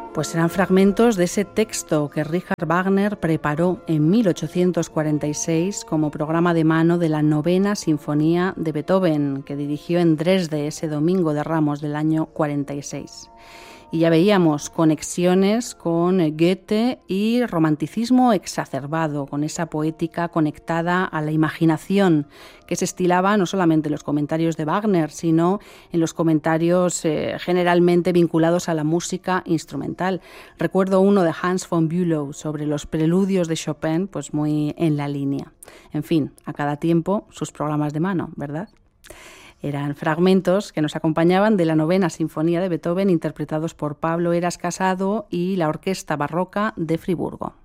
Pues eran fragmentos de ese texto que Richard Wagner preparó en 1846 como programa de mano de la Novena Sinfonía de Beethoven, que dirigió en Dresde ese Domingo de Ramos del año 46. Y ya veíamos conexiones con Goethe y romanticismo exacerbado, con esa poética conectada a la imaginación que se estilaba no solamente en los comentarios de Wagner, sino en los comentarios generalmente vinculados a la música instrumental. Recuerdo uno de Hans von Bülow sobre los preludios de Chopin, pues muy en la línea. En fin, a cada tiempo sus programas de mano, ¿verdad? Eran fragmentos que nos acompañaban de la Novena Sinfonía de Beethoven, interpretados por Pablo Heras Casado y la Orquesta Barroca de Friburgo.